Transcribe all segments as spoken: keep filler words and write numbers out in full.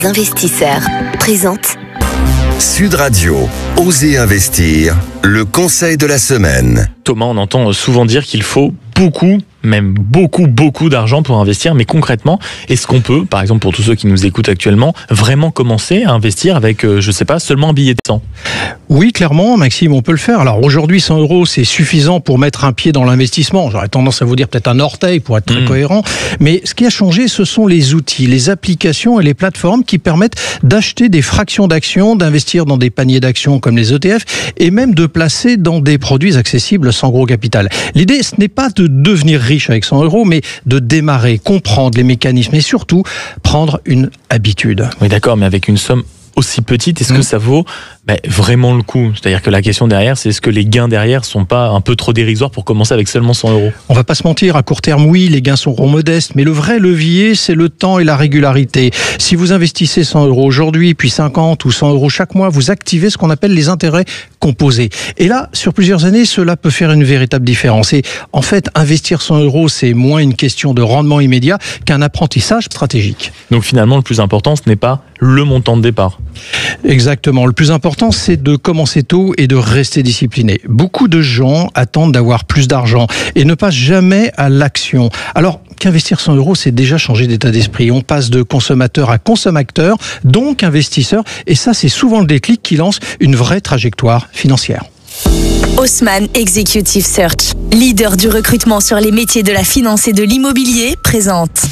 Investisseurs présente Sud Radio, Osez investir, le conseil de la semaine. Thomas, on entend souvent dire qu'il faut beaucoup, même beaucoup, beaucoup d'argent pour investir. Mais concrètement, est-ce qu'on peut, par exemple pour tous ceux qui nous écoutent actuellement, vraiment commencer à investir avec, euh, je sais pas, seulement un billet de cent ? Oui, clairement, Maxime, on peut le faire. Alors aujourd'hui, cent euros, c'est suffisant pour mettre un pied dans l'investissement. J'aurais tendance à vous dire peut-être un orteil pour être très mmh. cohérent. Mais ce qui a changé, ce sont les outils, les applications et les plateformes qui permettent d'acheter des fractions d'actions, d'investir dans des paniers d'actions comme les E T F et même de placer dans des produits accessibles sans gros capital. L'idée, ce n'est pas de devenir riche avec cent euros, mais de démarrer, comprendre les mécanismes et surtout prendre une habitude. Oui, d'accord, mais avec une somme aussi petite, est-ce mmh. que ça vaut bah, vraiment le coup ? C'est-à-dire que la question derrière, c'est est-ce que les gains derrière sont pas un peu trop dérisoires pour commencer avec seulement cent euros ? On va pas se mentir, à court terme, oui, les gains seront modestes, mais le vrai levier, c'est le temps et la régularité. Si vous investissez cent euros aujourd'hui, puis cinquante ou cent euros chaque mois, vous activez ce qu'on appelle les intérêts composés. Et là, sur plusieurs années, cela peut faire une véritable différence. Et en fait, investir cent euros, c'est moins une question de rendement immédiat qu'un apprentissage stratégique. Donc finalement, le plus important, ce n'est pas le montant de départ. Exactement. Le plus important, c'est de commencer tôt et de rester discipliné. Beaucoup de gens attendent d'avoir plus d'argent et ne passent jamais à l'action. Alors qu'investir cent euros, c'est déjà changer d'état d'esprit. On passe de consommateur à consommateur, donc investisseur. Et ça, c'est souvent le déclic qui lance une vraie trajectoire financière. Haussmann Executive Search, leader du recrutement sur les métiers de la finance et de l'immobilier, présente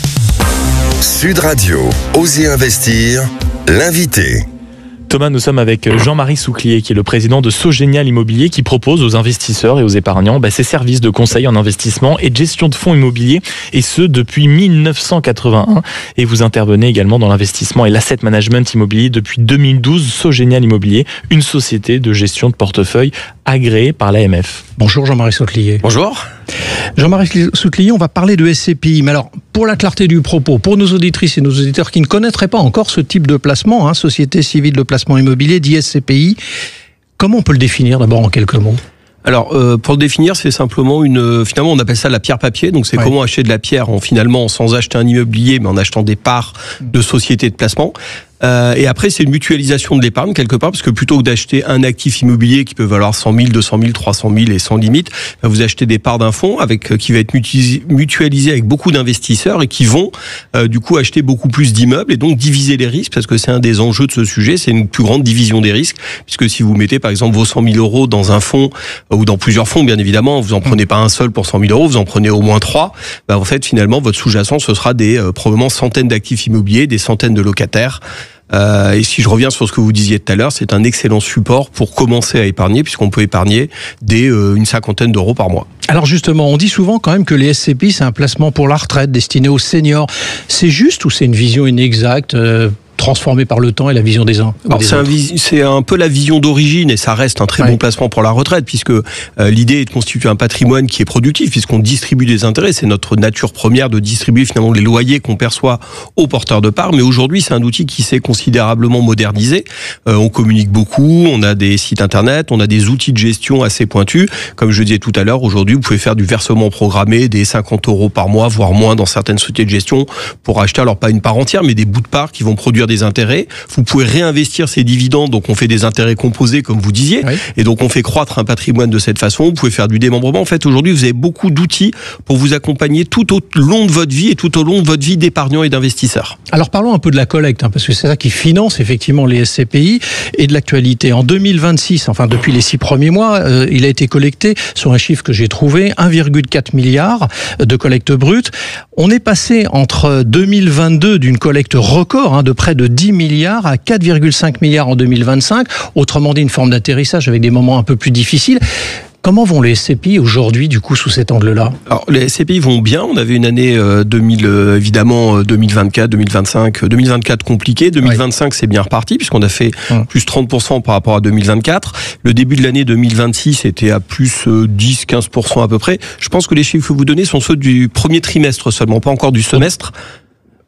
Sud Radio, Osez investir, l'invité. Thomas, nous sommes avec Jean-Marie Souclier, qui est le président de Sogénial Immobilier, qui propose aux investisseurs et aux épargnants bah, ses services de conseil en investissement et de gestion de fonds immobiliers, et ce depuis mille neuf cent quatre-vingt-un. Et vous intervenez également dans l'investissement et l'asset management immobilier depuis deux mille douze. Sogénial Immobilier, une société de gestion de portefeuille agréée par l'A M F. Bonjour Jean-Marie Souclier. Bonjour. Jean-Marie Souclier, on va parler de S C P I. Mais alors, pour la clarté du propos, pour nos auditrices et nos auditeurs qui ne connaîtraient pas encore ce type de placement, hein, Société Civile de Placement Immobilier, dit S C P I, comment on peut le définir d'abord en quelques mots ? Alors, euh, pour le définir, c'est simplement une... Finalement, on appelle ça la pierre-papier. Donc, c'est ouais. comment acheter de la pierre en finalement sans acheter un immobilier, mais en achetant des parts de sociétés de placement. Euh, et après, c'est une mutualisation de l'épargne quelque part, parce que plutôt que d'acheter un actif immobilier qui peut valoir cent mille, deux cent mille, trois cent mille et sans limite, vous achetez des parts d'un fonds avec qui va être mutualisé avec beaucoup d'investisseurs et qui vont euh, du coup acheter beaucoup plus d'immeubles et donc diviser les risques, parce que c'est un des enjeux de ce sujet, c'est une plus grande division des risques, puisque si vous mettez par exemple vos cent mille euros dans un fonds euh, ou dans plusieurs fonds, bien évidemment, vous en prenez pas un seul pour cent mille euros, vous en prenez au moins trois. Bah, en fait, finalement, votre sous-jacent, ce sera des euh, probablement centaines d'actifs immobiliers, des centaines de locataires. Euh, et si je reviens sur ce que vous disiez tout à l'heure, c'est un excellent support pour commencer à épargner, puisqu'on peut épargner dès euh, une cinquantaine d'euros par mois. Alors justement, on dit souvent quand même que les S C P I, c'est un placement pour la retraite destiné aux seniors. C'est juste ou c'est une vision inexacte euh transformé par le temps et la vision des uns. Alors des c'est, un, c'est un peu la vision d'origine et ça reste un très ouais. bon placement pour la retraite, puisque euh, l'idée est de constituer un patrimoine qui est productif, puisqu'on distribue des intérêts. C'est notre nature première de distribuer finalement les loyers qu'on perçoit aux porteurs de parts. Mais aujourd'hui, c'est un outil qui s'est considérablement modernisé. Euh, on communique beaucoup, on a des sites internet, on a des outils de gestion assez pointus. Comme je disais tout à l'heure, aujourd'hui, vous pouvez faire du versement programmé, des cinquante euros par mois, voire moins dans certaines sociétés de gestion, pour acheter, alors pas une part entière, mais des bouts de parts qui vont produire des intérêts. Vous pouvez réinvestir ces dividendes, donc on fait des intérêts composés comme vous disiez, oui. et donc on fait croître un patrimoine de cette façon. Vous pouvez faire du démembrement. En fait, aujourd'hui, vous avez beaucoup d'outils pour vous accompagner tout au long de votre vie et tout au long de votre vie d'épargnant et d'investisseur. Alors parlons un peu de la collecte, hein, parce que c'est ça qui finance effectivement les S C P I et de l'actualité. En deux mille vingt-six, enfin depuis les six premiers mois, euh, il a été collecté, sur un chiffre que j'ai trouvé, un virgule quatre milliard de collecte brute. On est passé entre deux mille vingt-deux d'une collecte record hein, de près de dix milliards à quatre virgule cinq milliards en deux mille vingt-cinq. Autrement dit, une forme d'atterrissage avec des moments un peu plus difficiles. Comment vont les S C P I aujourd'hui, du coup, sous cet angle-là ? Alors, les S C P I vont bien. On avait une année euh, deux mille, euh, évidemment, deux mille vingt-quatre, deux mille vingt-cinq, deux mille vingt-quatre compliquée. deux mille vingt-cinq, oui. c'est bien reparti, puisqu'on a fait hum. plus trente pour cent par rapport à deux mille vingt-quatre. Le début de l'année deux mille vingt-six était à plus euh, dix à quinze pour cent à peu près. Je pense que les chiffres que vous donnez sont ceux du premier trimestre seulement, pas encore du semestre.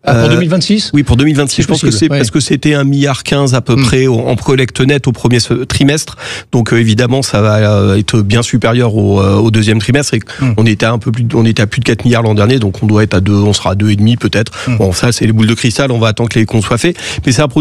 Ah, pour Euh, deux mille vingt-six Oui, pour deux mille vingt-six. C'est Je pense possible, que c'est ouais. parce que c'était un milliard quinze à peu Mm. près en collecte nette au premier trimestre. Donc euh, évidemment, ça va euh, être bien supérieur au, euh, au deuxième trimestre. Et Mm. on était à un peu plus, on était à plus de quatre milliards l'an dernier, donc on doit être à deux, on sera à deux et demi peut-être. Mm. Bon, ça c'est les boules de cristal. On va attendre que les comptes soient faits, mais c'est un